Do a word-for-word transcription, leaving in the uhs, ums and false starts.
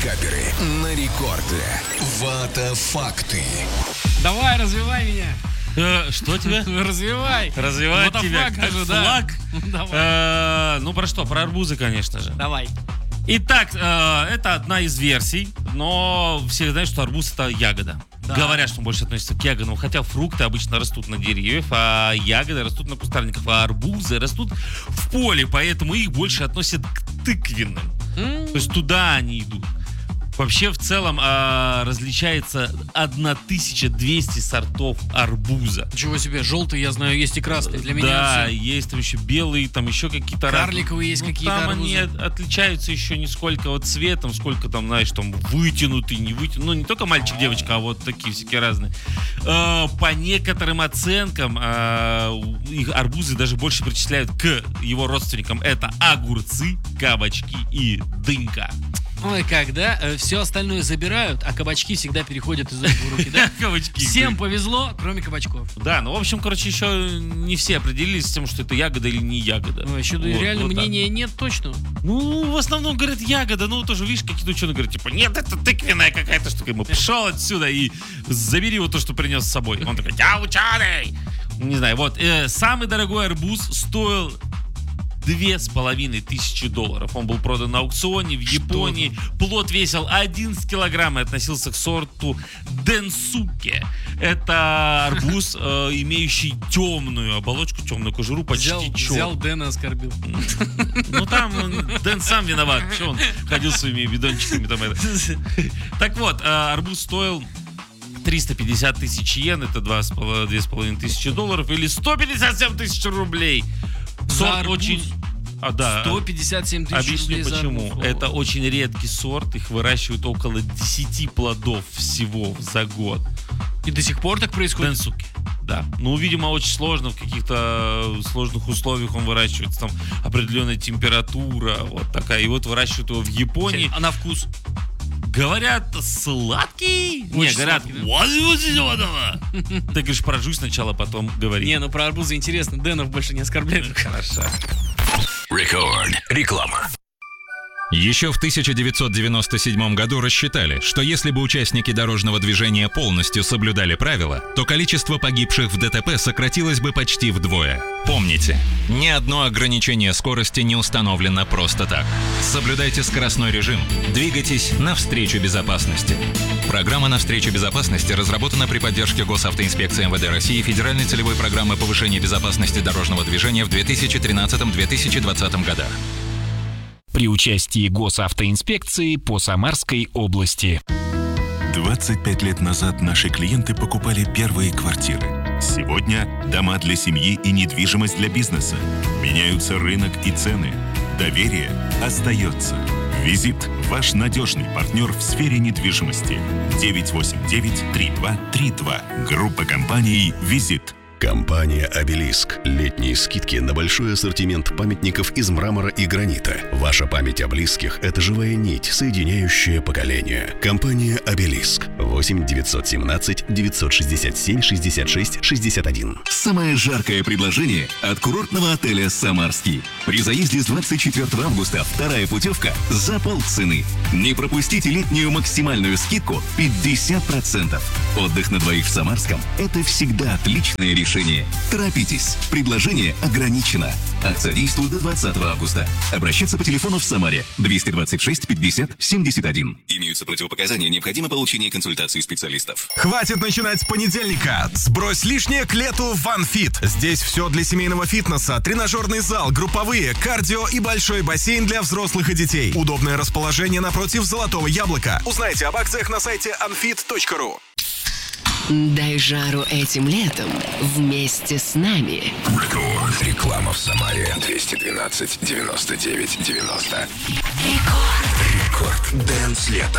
Каперы на рекорде. Вата-факты. Давай, развивай меня. Э, что тебя? Развивай. Развивать тебя как же, да. флаг? Давай. Э, ну, про что? Про арбузы, конечно же. Давай. Итак, э, это одна из версий, но все знают, что арбуз — это ягода. Да. Говорят, что он больше относится к ягодам, хотя фрукты обычно растут на деревьях, а ягоды растут на кустарниках, а арбузы растут в поле, поэтому их больше относят к тыквенным. М. То есть туда они идут. Вообще, в целом, а, различается тысяча двести сортов арбуза. Ничего себе, желтый, я знаю, есть и красный. Для меня Да, все. есть там еще белые, там еще какие-то Карликовые есть ну, какие-то там арбузы. они от- отличаются еще не сколько вот цветом, сколько там, знаешь, там вытянутый, не вытянутый. Ну, не только мальчик-девочка, а вот такие всякие разные. Э, По некоторым оценкам, э, их арбузы даже больше причисляют к его родственникам. Это огурцы, кабачки и дынька. Ой, как, да? Все остальное забирают, а кабачки всегда переходят из рук в руки, да? Кабачки. Всем повезло, кроме кабачков. Да, ну, в общем, короче, еще не все определились с тем, что это ягода или не ягода. Ну, еще Вот, реально вот так. мнения нет точно. Ну, в основном говорят ягода, ну, тоже, видишь, какие-то ученые говорят, типа, нет, это тыквенная какая-то штука. Ему пошел отсюда и забери вот то, что принес с собой. Он такой, я ученый! Не знаю, вот, э, самый дорогой арбуз стоил две с половиной тысячи долларов. Он был продан на аукционе в Японии. Плод весил одиннадцать килограмм и относился к сорту Денсуке. Это арбуз, э, имеющий темную оболочку, темную кожуру, почти Взял, черную. взял Дэна, оскорбил. Ну там он, Дэн сам виноват. Че он ходил своими бидончиками там это. Так вот, а, арбуз стоил триста пятьдесят тысяч йен, это два с половиной тысячи долларов, или сто пятьдесят семь тысяч рублей. За Сорт арбуз? очень... А, да. сто пятьдесят семь тысяч Объясню рублей за почему. арбуз. Это очень редкий сорт, их выращивают около десяти плодов всего за год. И до сих пор так происходит? Денсуки. Да. Ну, видимо, очень сложно, в каких-то сложных условиях он выращивается, там определенная температура, вот такая. И вот выращивают его в Японии. А на вкус? Говорят, сладкий? Не, Очень говорят, сладкий, да? вот зеленого. Ты говоришь, прожуй сначала, потом говори. Не, ну про арбузы интересно, Дэнов больше не оскорбляют. Хорошо. Рекорд. Реклама. Еще в тысяча девятьсот девяносто седьмом году рассчитали, что если бы участники дорожного движения полностью соблюдали правила, то количество погибших в ДТП сократилось бы почти вдвое. Помните, ни одно ограничение скорости не установлено просто так. Соблюдайте скоростной режим, двигайтесь навстречу безопасности. Программа «Навстречу безопасности» разработана при поддержке Госавтоинспекции эм вэ дэ России и Федеральной целевой программы повышения безопасности дорожного движения в две тысячи тринадцатом — две тысячи двадцатом годах. При участии Госавтоинспекции по Самарской области. двадцать пять лет назад наши клиенты покупали первые квартиры. Сегодня дома для семьи и недвижимость для бизнеса. Меняются рынок и цены. Доверие остается. Визит – ваш надежный партнер в сфере недвижимости. девять восемь девять три два три два. Группа компаний «Визит». Компания «Обелиск». Летние скидки на большой ассортимент памятников из мрамора и гранита. Ваша память о близких – это живая нить, соединяющая поколения. Компания «Обелиск». восемь девятьсот семнадцать девятьсот шестьдесят семь шестьдесят шесть шестьдесят один. Самое жаркое предложение от курортного отеля «Самарский». При заезде с двадцать четвёртого августа вторая путевка за полцены. Не пропустите летнюю максимальную скидку пятьдесят процентов. Отдых на двоих в Самарском – это всегда отличное решение. Торопитесь. Предложение ограничено. Акция действует до двадцатого августа. Обращаться по телефону в Самаре двести двадцать шесть пятьдесят семьдесят один. Имеются противопоказания, необходимо получение консультации специалистов. Хватит начинать с понедельника. Сбрось лишнее к лету в OneFit. Здесь все для семейного фитнеса. Тренажерный зал, групповые, кардио и большой бассейн для взрослых и детей. Удобное расположение напротив Золотого Яблока. Узнайте об акциях на сайте онфит точка ру. Дай жару этим летом вместе с нами. Рекорд. Реклама в Самаре. двести двенадцать девяносто девять девяносто. Рекорд. Рекорд. Дэнс лето.